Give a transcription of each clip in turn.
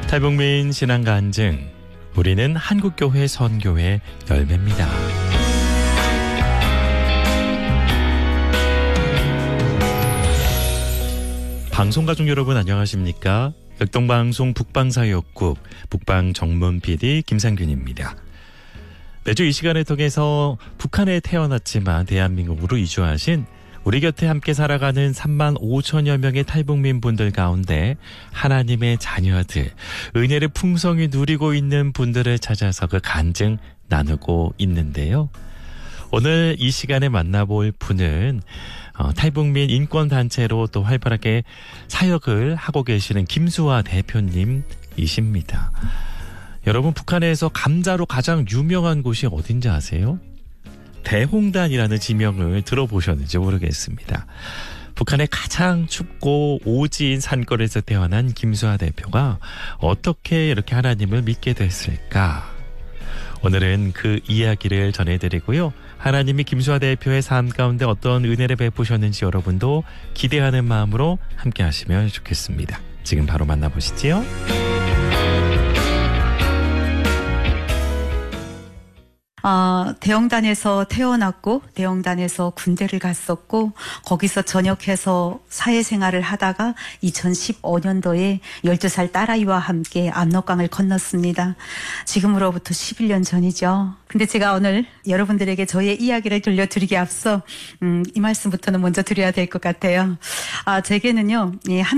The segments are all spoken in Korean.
탈북민 신앙 간증. 우리는 한국교회 선교회 열매입니다. 방송가족 여러분 안녕하십니까? 극동방송 북방사역국 북방정문 PD 김상균입니다. 매주 이 시간을 통해서 북한에 태어났지만 대한민국으로 이주하신 우리 곁에 함께 살아가는 3만 5천여 명의 탈북민 분들 가운데 하나님의 자녀들, 은혜를 풍성히 누리고 있는 분들을 찾아서 그 간증 나누고 있는데요. 오늘 이 시간에 만나볼 분은 탈북민 인권단체로 또 활발하게 사역을 하고 계시는 김수아 대표님이십니다. 여러분, 북한에서 감자로 가장 유명한 곳이 어딘지 아세요? 대홍단이라는 지명을 들어보셨는지 모르겠습니다. 북한의 가장 춥고 오지인 산골에서 태어난 김수아 대표가 어떻게 이렇게 하나님을 믿게 됐을까? 오늘은 그 이야기를 전해드리고요. 하나님이 김수아 대표의 삶 가운데 어떤 은혜를 베푸셨는지 여러분도 기대하는 마음으로 함께 하시면 좋겠습니다. 지금 바로 만나보시지요. 대형단에서 태어났고 대형단에서 군대를 갔었고 거기서 전역해서 사회생활을 하다가 2015년도에 12살 딸아이와 함께 압록강을 건넜습니다. 지금으로부터 11년 전이죠. 근데 제가 오늘 여러분들에게 저의 이야기를 들려드리기 앞서 이 말씀부터는 먼저 드려야 될 것 같아요. 제게는요,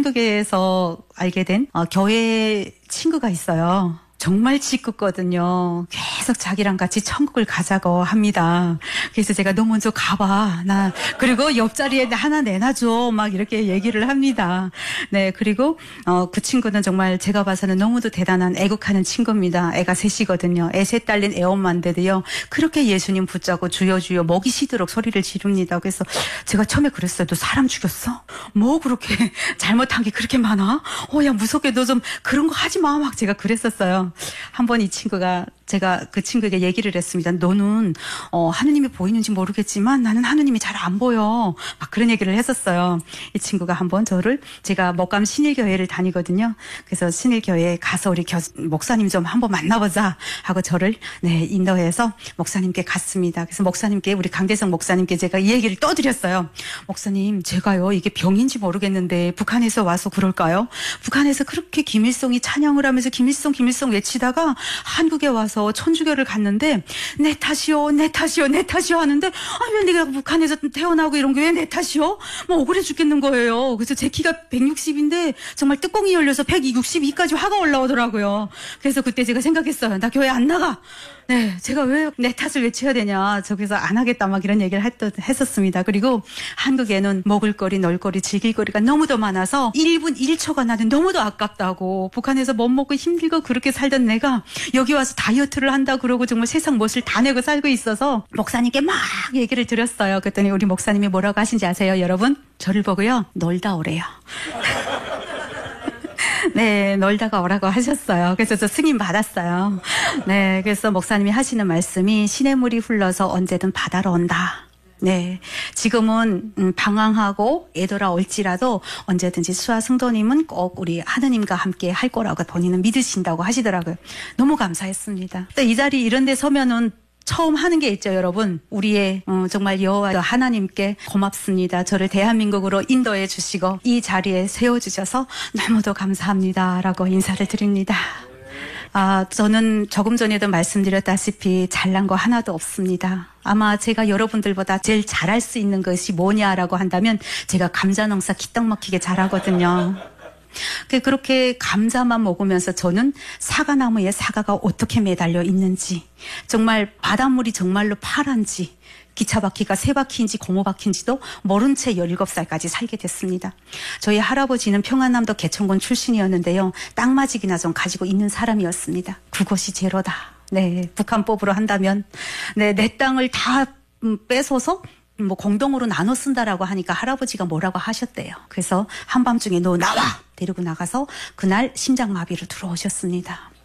한국에서 알게 된 교회 친구가 있어요. 정말 짓궂거든요. 계속 자기랑 같이 천국을 가자고 합니다. 그래서 제가 너 먼저 가봐. 그리고 옆자리에 하나 내놔줘. 막 이렇게 얘기를 합니다. 네, 그리고 그 친구는 정말 제가 봐서는 너무도 대단한 애국하는 친구입니다. 애가 셋이거든요. 애 셋 딸린 애엄마인데도요. 그렇게 예수님 붙잡고 주여 주여 목이 쉬도록 소리를 지릅니다. 그래서 제가 처음에 그랬어요. 너 사람 죽였어? 뭐 그렇게 잘못한 게 그렇게 많아? 야, 무섭게 너 좀 그런 거 하지 마. 막 제가 그랬었어요. 한번 이 친구가, 제가 그 친구에게 얘기를 했습니다. 너는 하느님이 보이는지 모르겠지만 나는 하느님이 잘 안 보여. 막 그런 얘기를 했었어요. 이 친구가 한번 저를, 제가 먹감 신일교회를 다니거든요. 그래서 신일교회에 가서 우리 목사님 좀 한번 만나보자 하고 저를 인도해서 목사님께 갔습니다. 그래서 목사님께, 우리 강대성 목사님께 제가 이 얘기를 떠드렸어요. 목사님, 제가요 이게 병인지 모르겠는데 북한에서 와서 그럴까요? 북한에서 그렇게 김일성이 찬양을 하면서 김일성 외치다가 한국에 와서 천주교를 갔는데 내 탓이요 하는데 왜 내가 북한에서 태어나고 이런 게 왜 내 탓이요? 뭐 억울해 죽겠는 거예요. 그래서 제 키가 160인데 정말 뚜껑이 열려서 162까지 화가 올라오더라고요. 그래서 그때 제가 생각했어요. 나 교회 안 나가. 네, 제가 왜 내 탓을 외쳐야 되냐. 저기서 안 하겠다 막 이런 얘기를 했었습니다. 그리고 한국에는 먹을거리, 놀거리, 즐길거리가 너무도 많아서 1분 1초가 나는 너무도 아깝다고. 북한에서 못 먹고 힘들고 그렇게 살던 내가 여기 와서 다이어트를 한다 그러고 정말 세상 멋을 다 내고 살고 있어서 목사님께 막 얘기를 드렸어요. 그랬더니 우리 목사님이 뭐라고 하신지 아세요, 여러분? 저를 보고요, 놀다 오래요. 네, 놀다가 오라고 하셨어요. 그래서 저 승인 받았어요. 네, 그래서 목사님이 하시는 말씀이 시냇물이 흘러서 언제든 바다로 온다. 네, 지금은 방황하고 애돌아올지라도 언제든지 수아 성도님은 꼭 우리 하느님과 함께 할 거라고 본인은 믿으신다고 하시더라고요. 너무 감사했습니다. 또 이 자리 이런 데 서면은 처음 하는 게 있죠, 여러분. 우리의 정말 여호와 하나님께 고맙습니다. 저를 대한민국으로 인도해 주시고 이 자리에 세워주셔서 너무도 감사합니다라고 인사를 드립니다. 저는 조금 전에도 말씀드렸다시피 잘난 거 하나도 없습니다. 아마 제가 여러분들보다 제일 잘할 수 있는 것이 뭐냐라고 한다면 제가 감자 농사 기떡 막히게 잘하거든요. 그렇게 감자만 먹으면서 저는 사과나무에 사과가 어떻게 매달려 있는지, 정말 바닷물이 정말로 파란지, 기차바퀴가 세 바퀴인지 고무 바퀴인지도 모른 채 17살까지 살게 됐습니다. 저희 할아버지는 평안남도 개천군 출신이었는데요. 땅마직이나 좀 가지고 있는 사람이었습니다. 그것이 제로다. 네, 북한법으로 한다면 내 땅을 다 뺏어서 공동으로 나눠 쓴다라고 하니까 할아버지가 뭐라고 하셨대요. 그래서 한밤중에 너 나와! 데리고 나가서 그날 심장마비로 들어오셨습니다.